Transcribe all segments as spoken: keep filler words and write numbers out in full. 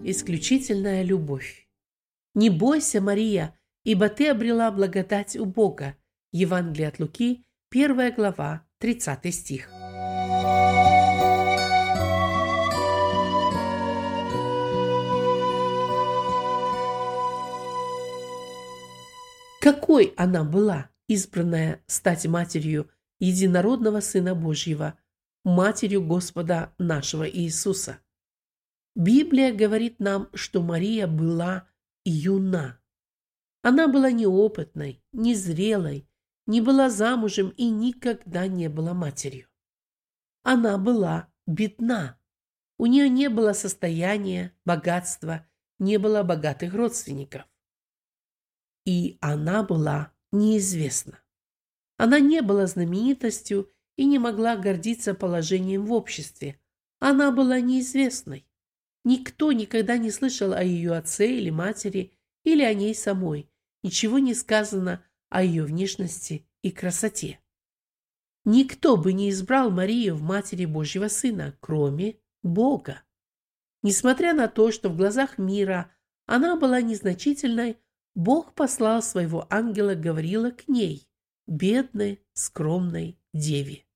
исключительная любовь. Не бойся, Мария, ибо ты обрела благодать у Бога. Евангелие от Луки, первая глава, тридцатый стих. Какой она была, избранная стать матерью единородного Сына Божьего, матерью Господа нашего Иисуса? Библия говорит нам, что Мария была юна. Она была неопытной, незрелой, не была замужем и никогда не была матерью. Она была бедна. У нее не было состояния, богатства, не было богатых родственников. И она была неизвестна. Она не была знаменитостью и не могла гордиться положением в обществе. Она была неизвестной. Никто никогда не слышал о ее отце или матери, или о ней самой. Ничего не сказано о ее внешности и красоте. Никто бы не избрал Марию в матери Божьего Сына, кроме Бога. Несмотря на то, что в глазах мира она была незначительной, Бог послал своего ангела Гавриила к ней, бедной, скромной деве.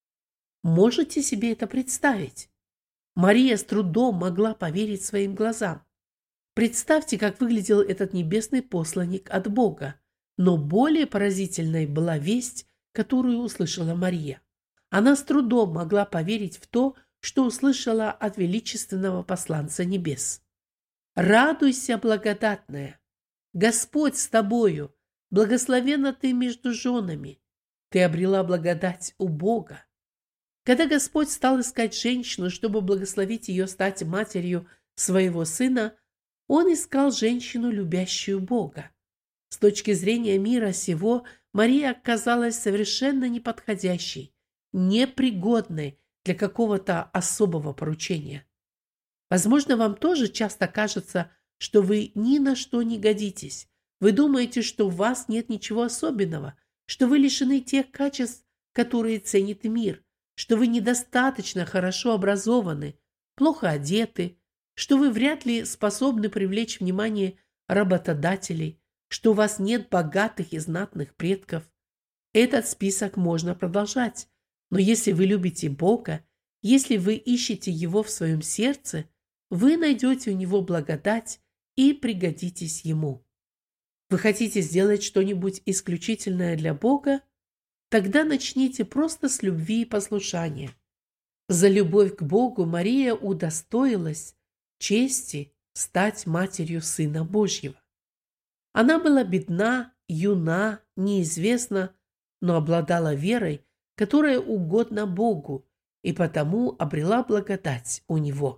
Можете себе это представить? Мария с трудом могла поверить своим глазам. Представьте, как выглядел этот небесный посланник от Бога. Но более поразительной была весть, которую услышала Мария. Она с трудом могла поверить в то, что услышала от величественного посланца небес. «Радуйся, благодатная! Господь с тобою! Благословенна ты между женами! Ты обрела благодать у Бога!» Когда Господь стал искать женщину, чтобы благословить ее стать матерью своего сына, Он искал женщину, любящую Бога. С точки зрения мира сего, Мария оказалась совершенно неподходящей, непригодной для какого-то особого поручения. Возможно, вам тоже часто кажется, что вы ни на что не годитесь. Вы думаете, что в вас нет ничего особенного, что вы лишены тех качеств, которые ценит мир, что вы недостаточно хорошо образованы, плохо одеты, что вы вряд ли способны привлечь внимание работодателей, что у вас нет богатых и знатных предков. Этот список можно продолжать, но если вы любите Бога, если вы ищете Его в своем сердце, вы найдете у Него благодать и пригодитесь Ему. Вы хотите сделать что-нибудь исключительное для Бога? Тогда начните просто с любви и послушания. За любовь к Богу Мария удостоилась чести стать матерью Сына Божьего. Она была бедна, юна, неизвестна, но обладала верой, которая угодна Богу, и потому обрела благодать у Него.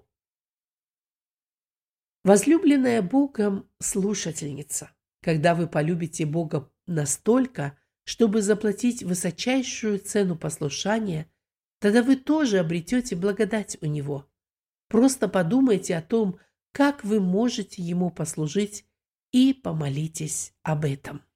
Возлюбленная Богом слушательница, когда вы полюбите Бога настолько, чтобы заплатить высочайшую цену послушания, тогда вы тоже обретете благодать у Него. Просто подумайте о том, как вы можете Ему послужить, и помолитесь об этом.